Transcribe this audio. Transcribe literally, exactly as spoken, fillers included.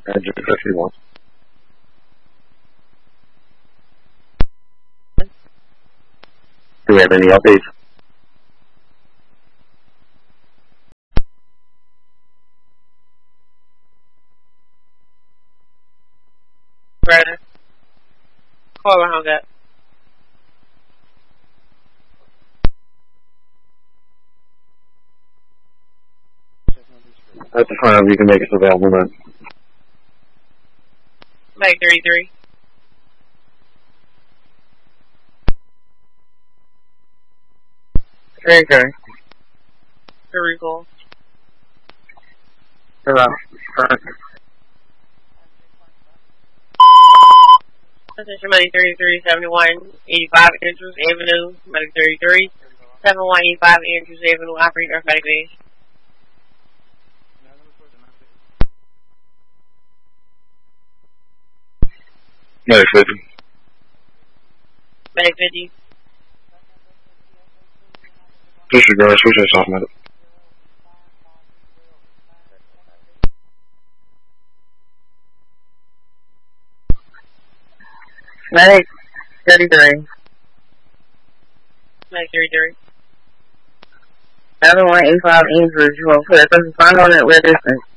Engine fifty-one. Do we have any updates? Brother. Call her hung up. That's fine. We can make us available then. Mike thirty-three. Okay. Very cool. Hello. Attention, Mike thirty-three, seventy-one eighty-five Andrews Avenue, Mike thirty-three, seventy-one eighty-five Andrews Avenue, operator of Medic Base. Medic fifty. Medic fifty. Disregard, switch us off, medic. Medic thirty-three. Mike thirty-three. seventy-one eighty-five Andrews, you want to put a find on it where distance.